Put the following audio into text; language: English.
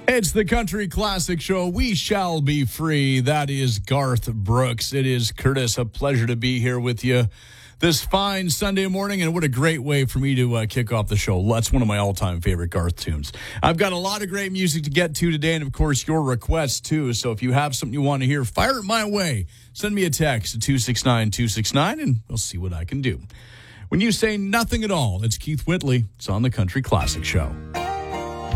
It's the Country Classic Show. We shall be free. That is Garth Brooks. It is Curtis. A pleasure to be here with you this fine Sunday morning, and what a great way for me to kick off the show. That's one of my all-time favorite Garth tunes. I've got a lot of great music to get to today, and of course, your requests too. So if you have something you want to hear, fire it my way. Send me a text at 269-269, and we'll see what I can do. When you say nothing at all, it's Keith Whitley. It's on the Country Classic Show.